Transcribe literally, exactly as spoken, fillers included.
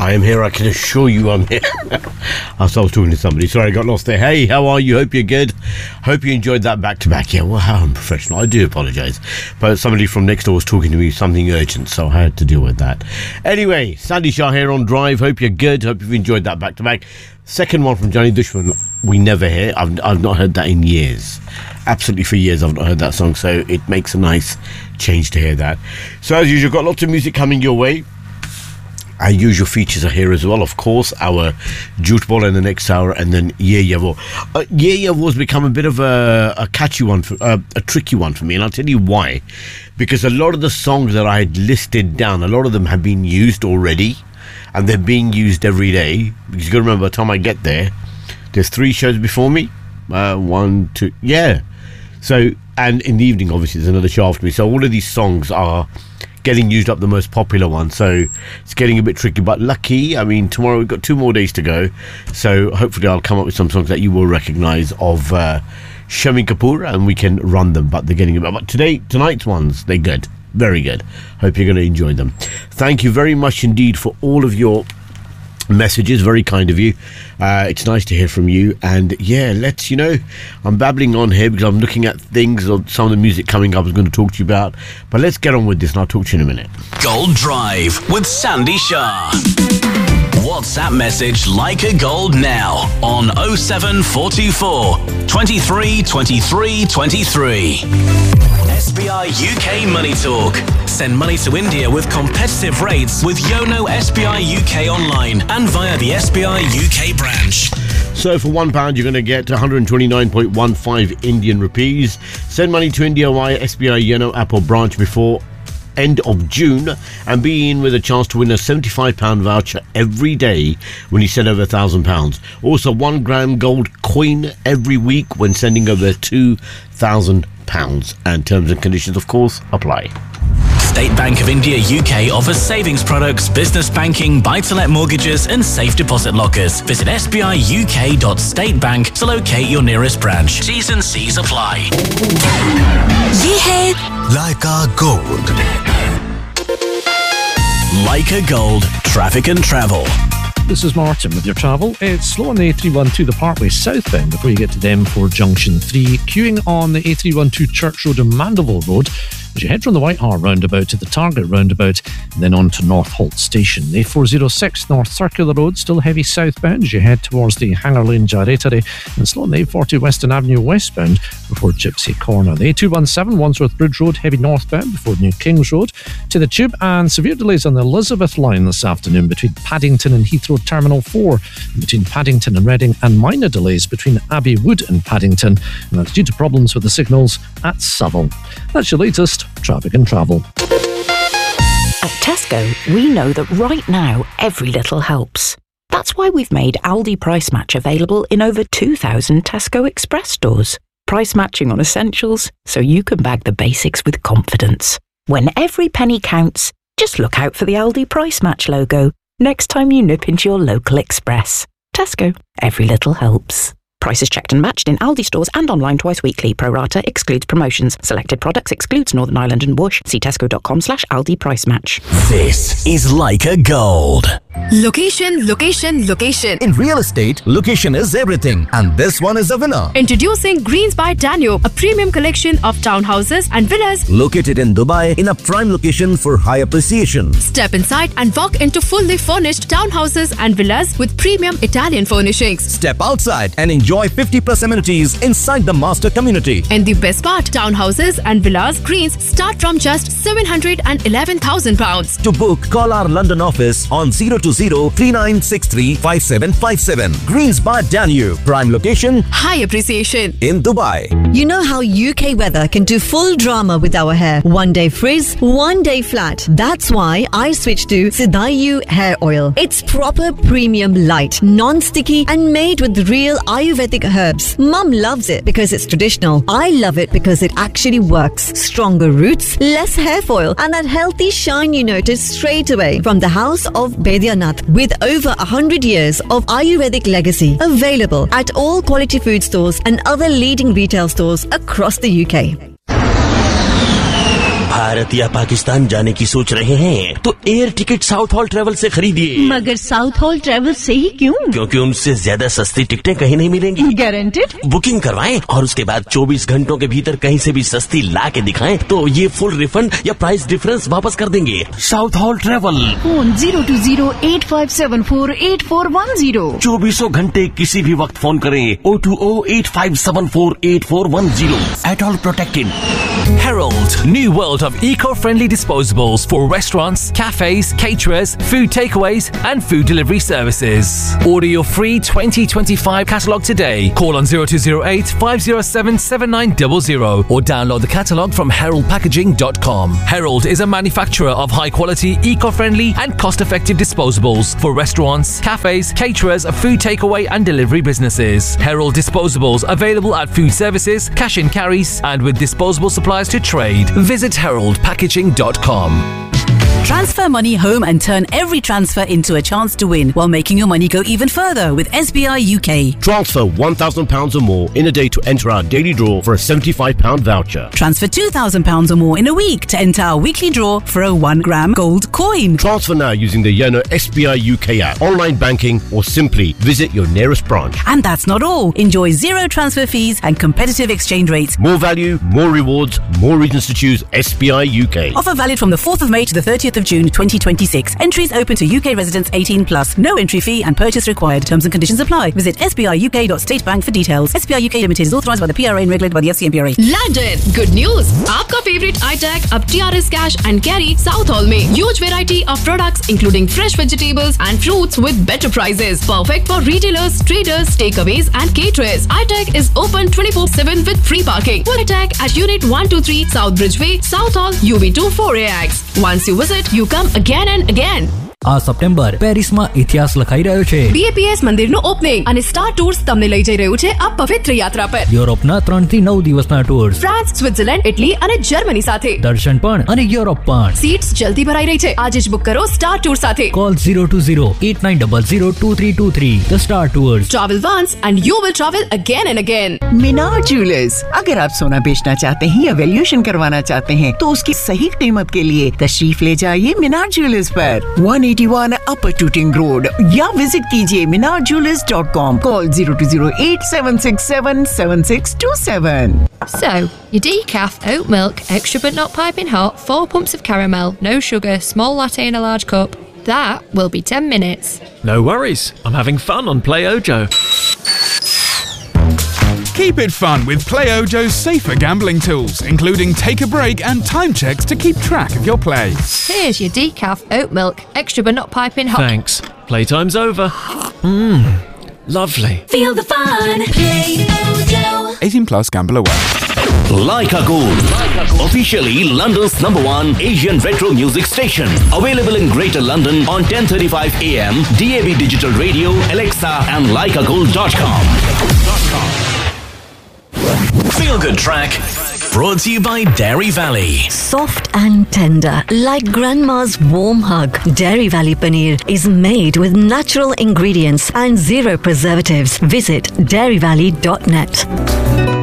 I am here, I can assure you I'm here. I was talking to somebody, sorry I got lost there. Hey, how are you? Hope you're good. Hope you enjoyed that back-to-back. Yeah, well, how unprofessional. I do apologise. But somebody from next door was talking to me, something urgent, so I had to deal with that. Anyway, Sandy Shah here on Drive. Hope you're good. Hope you've enjoyed that back-to-back. Second one from Johnny Dushman, we never hear. I've, I've not heard that in years. Absolutely for years I've not heard that song, so it makes a nice change to hear that. So as usual, got lots of music coming your way. Our usual features are here as well, of course. Our Jute Ball in the next hour, and then Ye Ye Wo. Uh, Ye Ye Wo's become a bit of a, a catchy one, for, uh, a tricky one for me, and I'll tell you why. Because a lot of the songs that I had listed down, a lot of them have been used already, and they're being used every day. Because you've got to remember, by the time I get there, there's three shows before me. Uh, one, two, yeah. So, and in the evening, obviously, there's another show after me. So all of these songs are getting used up, the most popular one, so it's getting a bit tricky, but lucky. I mean, tomorrow we've got two more days to go, so hopefully I'll come up with some songs that you will recognise of uh, Shami Kapoor, and we can run them. But they're getting, but today, tonight's ones, they're good, very good. Hope you're going to enjoy them. Thank you very much indeed for all of your messages, very kind of you. Uh, it's nice to hear from you, and yeah, let's, you know, I'm babbling on here because I'm looking at things of some of the music coming up I was going to talk to you about, but let's get on with this and I'll talk to you in a minute. Gold Drive with Sandy Shah. WhatsApp message Like a Gold now on oh seven four two four, twenty-three, twenty-three, twenty-three. S B I U K Money Talk. Send money to India with competitive rates with Yono S B I U K online and via the S B I U K branch. So for one pound, you're going to get one hundred twenty-nine point one five Indian rupees. Send money to India via S B I Yono app or branch before end of June and be in with a chance to win a seventy-five pound voucher every day when you send over one thousand pounds. Also, one gram gold coin every week when sending over two thousand pounds. And terms and conditions, of course, apply. State Bank of India U K offers savings products, business banking, buy-to-let mortgages and safe deposit lockers. Visit s b i u k dot state bank to locate your nearest branch. T's and C's apply. ये है Leica Gold. Leica Gold, traffic and travel. This is Martin with your travel. It's slow on the A three twelve, the Parkway southbound before you get to M four Junction three. Queuing on the A three twelve Church Road and Mandeville Road as you head from the Whitehall roundabout to the Target roundabout and then on to North Holt Station. The A four oh six North Circular Road still heavy southbound as you head towards the Hanger Lane Jarretary, and slow on the A forty Western Avenue westbound before Gypsy Corner. The A two seventeen Wandsworth Bridge Road heavy northbound before New Kings Road to the Tube, and severe delays on the Elizabeth line this afternoon between Paddington and Heathrow Terminal four, and between Paddington and Reading, and minor delays between Abbey Wood and Paddington, and that's due to problems with the signals at Savile. That's your latest traffic and travel. At Tesco, we know that right now every little helps. That's why we've made Aldi Price Match available in over two thousand Tesco Express stores. Price matching on essentials so you can bag the basics with confidence. When every penny counts, just look out for the Aldi Price Match logo next time you nip into your local Express. Tesco, every little helps. Prices checked and matched in Aldi stores and online twice weekly. Pro rata excludes promotions. Selected products excludes Northern Ireland and Bush. See tesco.com slash Aldi Price Match. This is Leica Gold. Location, location, location. In real estate, location is everything, and this one is a winner. Introducing Greens by Danube, a premium collection of townhouses and villas located in Dubai in a prime location for high appreciation. Step inside and walk into fully furnished townhouses and villas with premium Italian furnishings. Step outside and enjoy fifty plus amenities inside the master community. And the best part, townhouses and villas Greens start from just seven hundred eleven thousand pounds. To book, call our London office on zero two zero, three nine six three, five seven five seven. Greens by Danube, prime location, high appreciation in Dubai. You know how U K weather can do full drama with our hair. One day frizz, one day flat. That's why I switched to Sidayu hair oil. It's proper premium light, non-sticky and made with real Ayurvedic herbs. Mum loves it because it's traditional. I love it because it actually works. Stronger roots, less hair foil, and that healthy shine you notice straight away from the house of Baidyanath with over one hundred years of Ayurvedic legacy. Available at all quality food stores and other leading retail stores across the U K. Bharat या पाकिस्तान जाने की सोच रहे हैं तो air ticket south hall travel से खरीदिए। मगर साउथ हॉल ट्रेवल से ही क्यों? क्योंकि उनसे ज्यादा सस्ती टिकटें कहीं नहीं मिलेंगी। गारंटेड? बुकिंग करवाएं और उसके बाद चौबीस घंटों के भीतर कहीं से भी सस्ती ला के दिखाएं तो ये फुल रिफंड या प्राइस डिफरेंस वापस कर देंगे। South hall travel, phone zero to zero eight five seven four eight four one zero. चौबीसों घंटे किसी भी वक्त फोन करें O two O eight five seven four eight four one zero. At all protected. Herald, new world of eco-friendly disposables for restaurants, cafes, caterers, food takeaways and food delivery services. Order your free twenty twenty-five catalogue today. Call on zero two zero eight five zero seven seven nine zero zero or download the catalogue from herald packaging dot com. Herald is a manufacturer of high-quality, eco-friendly and cost-effective disposables for restaurants, cafes, caterers, food takeaway and delivery businesses. Herald disposables available at food services, cash and carries and with disposable supplies to trade. Visit herald packaging dot com. Transfer money home and turn every transfer into a chance to win while making your money go even further with S B I U K. Transfer one thousand pounds or more in a day to enter our daily draw for a seventy-five pound voucher. Transfer two thousand pounds or more in a week to enter our weekly draw for a one gram gold coin. Transfer now using the Yono S B I U K app, online banking or simply visit your nearest branch. And that's not all. Enjoy zero transfer fees and competitive exchange rates. More value, more rewards, more reasons to choose S B I U K. Offer valid from the fourth of May to the thirtieth of June twenty twenty-six. Entries open to U K residents eighteen plus. No entry fee and purchase required. Terms and conditions apply. Visit s b i u k dot state bank for details. S B I U K Limited is authorised by the P R A and regulated by the F C M P R A. Landed! Good news! आपका favorite iTech अब T R S Cash and Carry South Hall में huge variety of products including fresh vegetables and fruits with better prices. Perfect for retailers, traders, takeaways and caterers. iTech is open twenty-four seven with free parking. Full attack at Unit one two three South Bridgeway, South Hall, U B two four A X. Once you visit, you come again and again. આ September પેરિસમાં ઇતિહાસ લખાઈ રહ્યો છે. B A P S મંદિરનું opening અને star tours તમને લઈ જઈ રહ્યું છે આ પવિત્ર યાત્રા પર. યુરોપના ત્રણ થી નવ દિવસના ટૂર્સ, ફ્રાન્સ, સ્વિટ્ઝરલેન્ડ, ઇટલી અને જર્મની સાથે. દર્શન પણ અને યુરોપ પણ. સીટ્સ જલ્દી ભરાઈ રહી છે. આજે જ બુક કરો સ્ટાર ટૂર સાથે. Call zero two zero eight nine zero zero two three two three. The Star Tours. Travel once and you will travel again and again. Minar jewellers, अगर आप सोना बेचना चाहते हैं या वैल्यूएशन करवाना चाहते हैं तो उसकी सही कीमत के लिए तशरीफ ले जाइए मीनार ज्वेलर्स पर one eighty-one अपर टूटिंग रोड या विजिट कीजिए मीनार jewellers dot com. Call zero two zero eight seven six seven seven six two seven. So, your decaf, oat milk, extra but not piping hot, four pumps of caramel, no sugar, small latte in a large cup. That will be ten minutes. No worries, I'm having fun on Play Ojo. Keep it fun with Play Ojo's safer gambling tools, including take a break and time checks to keep track of your play. Here's your decaf, oat milk, extra but not piping hot. Thanks. Playtime's over. Mmm, lovely. Feel the fun. Play Ojo. eighteen plus, gamble aware. Leica Gold, officially London's number one Asian retro music station. Available in Greater London on ten thirty-five A M, D A B Digital Radio, Alexa and leica gold dot com. Feel Good Track, brought to you by Dairy Valley. Soft and tender, like grandma's warm hug. Dairy Valley Paneer is made with natural ingredients and zero preservatives. Visit dairy valley dot net.